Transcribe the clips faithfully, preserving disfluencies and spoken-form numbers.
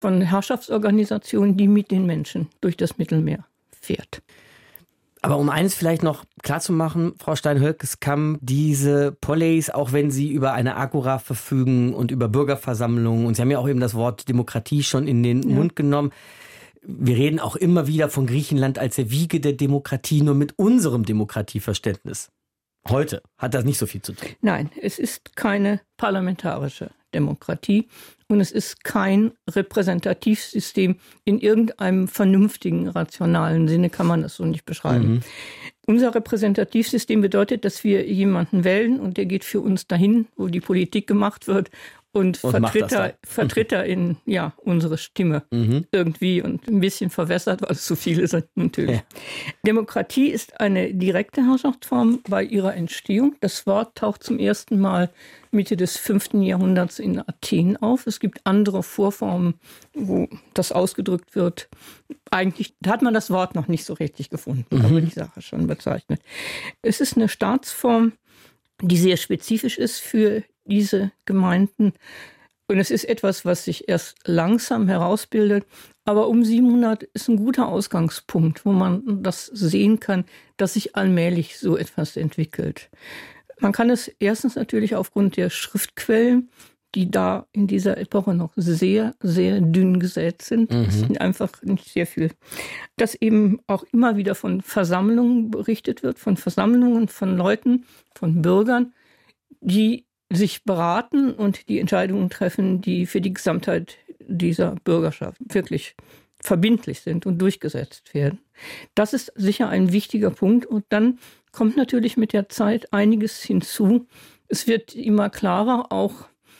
von Herrschaftsorganisationen, die mit den Menschen durch das Mittelmeer fährt. Aber um eines vielleicht noch klarzumachen, Frau Stein-Hölkeskamp, diese Polleys, auch wenn sie über eine Agora verfügen und über Bürgerversammlungen, und Sie haben ja auch eben das Wort Demokratie schon in den ja. Mund genommen, wir reden auch immer wieder von Griechenland als der Wiege der Demokratie, nur mit unserem Demokratieverständnis. Heute hat das nicht so viel zu tun. Nein, es ist keine parlamentarische Demokratie und es ist kein Repräsentativsystem in irgendeinem vernünftigen, rationalen Sinne, kann man das so nicht beschreiben. Mhm. Unser Repräsentativsystem bedeutet, dass wir jemanden wählen und der geht für uns dahin, wo die Politik gemacht wird und, und vertritt, da, vertritt da in ja, unsere Stimme mhm. irgendwie und ein bisschen verwässert, weil es so viele sind natürlich. Ja. Demokratie ist eine direkte Herrschaftsform bei ihrer Entstehung. Das Wort taucht zum ersten Mal Mitte des fünften Jahrhunderts in Athen auf. Es gibt andere Vorformen, wo das ausgedrückt wird. Eigentlich hat man das Wort noch nicht so richtig gefunden, mhm. aber die Sache schon bezeichnet. Es ist eine Staatsform, die sehr spezifisch ist für diese Gemeinden. Und es ist etwas, was sich erst langsam herausbildet. Aber um siebenhundert ist ein guter Ausgangspunkt, wo man das sehen kann, dass sich allmählich so etwas entwickelt. Man kann es erstens natürlich aufgrund der Schriftquellen, die da in dieser Epoche noch sehr, sehr dünn gesät sind. Mhm. Es sind einfach nicht sehr viel. Dass eben auch immer wieder von Versammlungen berichtet wird, von Versammlungen von Leuten, von Bürgern, die sich beraten und die Entscheidungen treffen, die für die Gesamtheit dieser Bürgerschaft wirklich verbindlich sind und durchgesetzt werden. Das ist sicher ein wichtiger Punkt. Und dann kommt natürlich mit der Zeit einiges hinzu. Es wird immer klarer, auch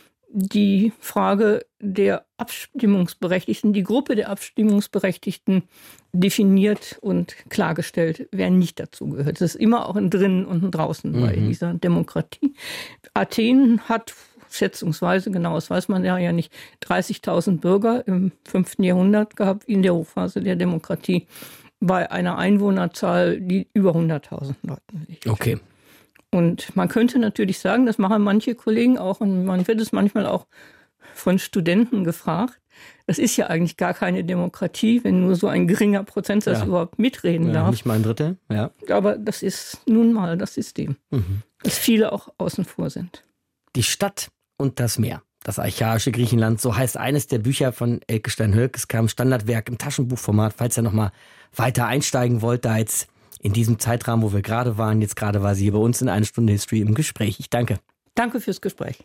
die Frage der Abstimmungsberechtigten, die Gruppe der Abstimmungsberechtigten definiert und klargestellt, wer nicht dazu gehört. Das ist immer auch ein Drinnen und ein Draußen mhm. bei dieser Demokratie. Athen hat schätzungsweise, genau, das weiß man ja, ja nicht, dreißigtausend Bürger im fünften Jahrhundert gehabt, in der Hochphase der Demokratie, bei einer Einwohnerzahl, die über hunderttausend Leuten liegt. Okay. Und man könnte natürlich sagen, das machen manche Kollegen auch, und man wird es manchmal auch von Studenten gefragt, das ist ja eigentlich gar keine Demokratie, wenn nur so ein geringer Prozentsatz ja. überhaupt mitreden ja, darf. Nicht mal ein Drittel, ja. Aber das ist nun mal das System, mhm. dass viele auch außen vor sind. Die Stadt und das Meer, das archaische Griechenland, so heißt eines der Bücher von Elke Stein-Hölkeskamp, Standardwerk im Taschenbuchformat, falls ihr noch mal weiter einsteigen wollt, da jetzt in diesem Zeitrahmen, wo wir gerade waren. Jetzt gerade war sie hier bei uns in einer Stunde History im Gespräch. Ich danke. Danke fürs Gespräch.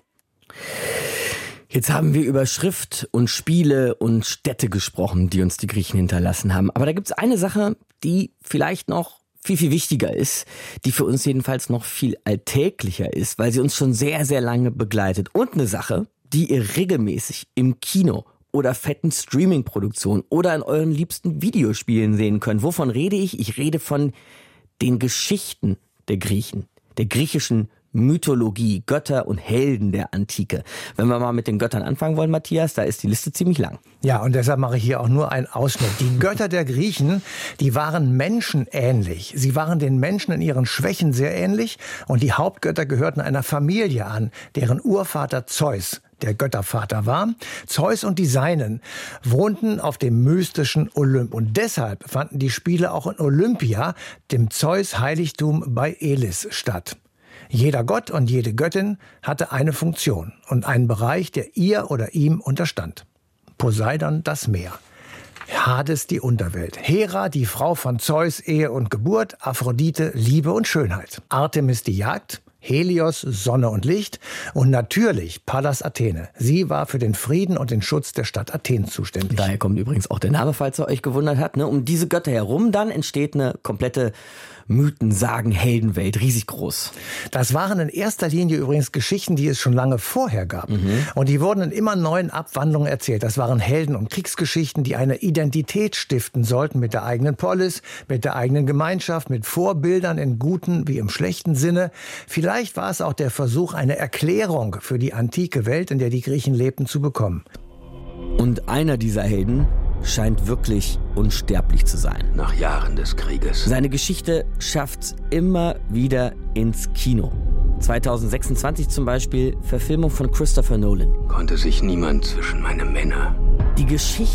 Jetzt haben wir über Schrift und Spiele und Städte gesprochen, die uns die Griechen hinterlassen haben. Aber da gibt es eine Sache, die vielleicht noch viel, viel wichtiger ist, die für uns jedenfalls noch viel alltäglicher ist, weil sie uns schon sehr, sehr lange begleitet. Und eine Sache, die ihr regelmäßig im Kino oder fetten Streaming-Produktionen oder in euren liebsten Videospielen sehen könnt. Wovon rede ich? Ich rede von den Geschichten der Griechen, der griechischen Mythologie, Götter und Helden der Antike. Wenn wir mal mit den Göttern anfangen wollen, Matthias, da ist die Liste ziemlich lang. Ja, und deshalb mache ich hier auch nur einen Ausschnitt. Die Götter der Griechen, die waren menschenähnlich. Sie waren den Menschen in ihren Schwächen sehr ähnlich und die Hauptgötter gehörten einer Familie an, deren Urvater Zeus der Göttervater war. Zeus und die Seinen wohnten auf dem mystischen Olymp. Und deshalb fanden die Spiele auch in Olympia, dem Zeus-Heiligtum bei Elis, statt. Jeder Gott und jede Göttin hatte eine Funktion und einen Bereich, der ihr oder ihm unterstand. Poseidon das Meer, Hades die Unterwelt, Hera die Frau von Zeus, Ehe und Geburt, Aphrodite Liebe und Schönheit, Artemis die Jagd, Helios, Sonne und Licht und natürlich Pallas Athene. Sie war für den Frieden und den Schutz der Stadt Athen zuständig. Daher kommt übrigens auch der Name, falls ihr euch gewundert habt. Ne? Um diese Götter herum dann entsteht eine komplette Mythen, Sagen, Heldenwelt, riesig groß. Das waren in erster Linie übrigens Geschichten, die es schon lange vorher gab. Mhm. Und die wurden in immer neuen Abwandlungen erzählt. Das waren Helden- und Kriegsgeschichten, die eine Identität stiften sollten mit der eigenen Polis, mit der eigenen Gemeinschaft, mit Vorbildern in guten wie im schlechten Sinne. Vielleicht war es auch der Versuch, eine Erklärung für die antike Welt, in der die Griechen lebten, zu bekommen. Und einer dieser Helden scheint wirklich unsterblich zu sein. Nach Jahren des Krieges. Seine Geschichte schafft's immer wieder ins Kino. zwanzig sechsundzwanzig zum Beispiel, Verfilmung von Christopher Nolan. Konnte sich niemand zwischen meine Männer Die Geschichte